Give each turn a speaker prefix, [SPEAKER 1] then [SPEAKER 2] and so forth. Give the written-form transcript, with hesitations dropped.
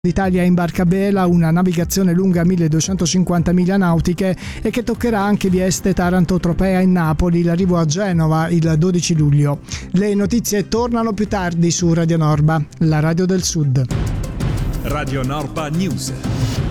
[SPEAKER 1] L'Italia imbarca a Bela, una navigazione lunga 1250 miglia nautiche e che toccherà anche Vieste, Taranto, Tropea e Napoli. L'arrivo a Genova il 12 luglio. Le notizie tornano più tardi su Radio Norba, la radio del Sud.
[SPEAKER 2] Radio Norba News.